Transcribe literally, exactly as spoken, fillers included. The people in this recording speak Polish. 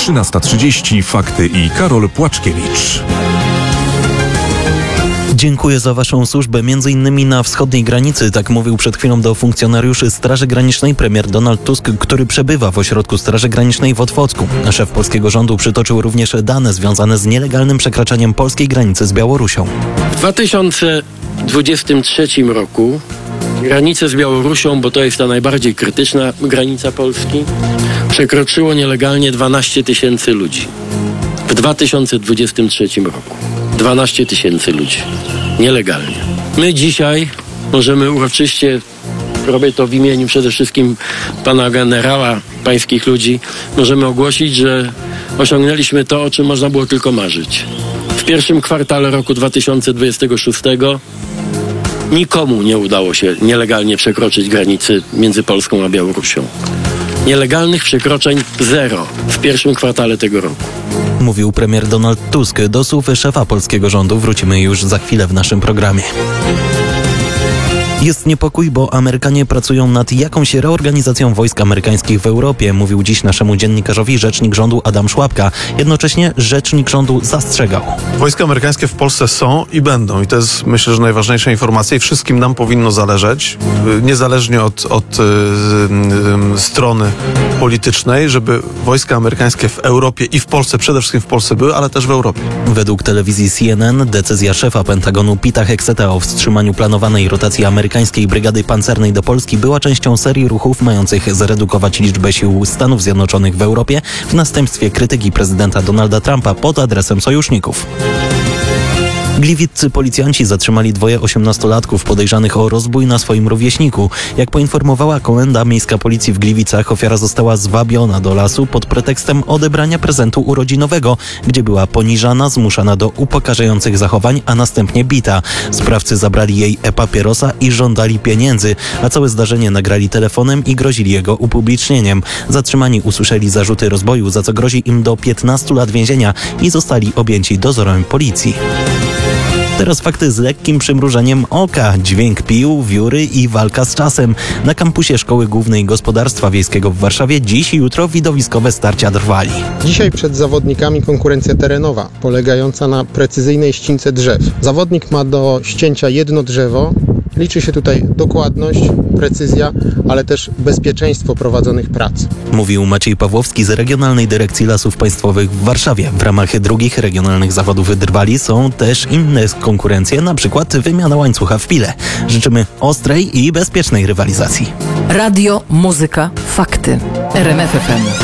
trzynasta trzydzieści. Fakty i Karol Płaczkiewicz. Dziękuję za waszą służbę, między innymi na wschodniej granicy. Tak mówił przed chwilą do funkcjonariuszy Straży Granicznej premier Donald Tusk, który przebywa w ośrodku Straży Granicznej w Otwocku. Szef polskiego rządu przytoczył również dane związane z nielegalnym przekraczaniem polskiej granicy z Białorusią. W dwa tysiące dwudziestym trzecim roku granicę z Białorusią, bo to jest ta najbardziej krytyczna granica Polski, przekroczyło nielegalnie dwanaście tysięcy ludzi. W dwa tysiące dwudziestym trzecim roku. dwanaście tysięcy ludzi. Nielegalnie. My dzisiaj możemy uroczyście, robię to w imieniu przede wszystkim pana generała, pańskich ludzi, możemy ogłosić, że osiągnęliśmy to, o czym można było tylko marzyć. W pierwszym kwartale roku dwa tysiące dwudziestego szóstego nikomu nie udało się nielegalnie przekroczyć granicy między Polską a Białorusią. Nielegalnych przekroczeń zero w pierwszym kwartale tego roku. Mówił premier Donald Tusk. Do słów szefa polskiego rządu wrócimy już za chwilę w naszym programie. Jest niepokój, bo Amerykanie pracują nad jakąś reorganizacją wojsk amerykańskich w Europie, mówił dziś naszemu dziennikarzowi rzecznik rządu Adam Szłapka. Jednocześnie rzecznik rządu zastrzegał. Wojska amerykańskie w Polsce są i będą. I to jest, myślę, że najważniejsza informacja i wszystkim nam powinno zależeć, niezależnie od, od y, y, strony politycznej, żeby wojska amerykańskie w Europie i w Polsce, przede wszystkim w Polsce były, ale też w Europie. Według telewizji C N N decyzja szefa Pentagonu Pita Hexeta o wstrzymaniu planowanej rotacji amerykańskiej Brygady Pancernej do Polski była częścią serii ruchów mających zredukować liczbę sił Stanów Zjednoczonych w Europie w następstwie krytyki prezydenta Donalda Trumpa pod adresem sojuszników. Gliwiccy policjanci zatrzymali dwoje osiemnastolatków podejrzanych o rozbój na swoim rówieśniku. Jak poinformowała Komenda Miejska Policji w Gliwicach, ofiara została zwabiona do lasu pod pretekstem odebrania prezentu urodzinowego, gdzie była poniżana, zmuszana do upokarzających zachowań, a następnie bita. Sprawcy zabrali jej e-papierosa i żądali pieniędzy, a całe zdarzenie nagrali telefonem i grozili jego upublicznieniem. Zatrzymani usłyszeli zarzuty rozboju, za co grozi im do piętnastu lat więzienia i zostali objęci dozorem policji. Teraz fakty z lekkim przymrużeniem oka. Dźwięk pił, wióry i walka z czasem. Na kampusie Szkoły Głównej Gospodarstwa Wiejskiego w Warszawie dziś i jutro widowiskowe starcia trwali. Dzisiaj przed zawodnikami konkurencja terenowa, polegająca na precyzyjnej ścince drzew. Zawodnik ma do ścięcia jedno drzewo. Liczy się tutaj dokładność, precyzja, ale też bezpieczeństwo prowadzonych prac. Mówił Maciej Pawłowski z Regionalnej Dyrekcji Lasów Państwowych w Warszawie. W ramach drugich regionalnych zawodów drwali są też inne konkurencje, na przykład wymiana łańcucha w pile. Życzymy ostrej i bezpiecznej rywalizacji. Radio, muzyka, fakty. R M F F M.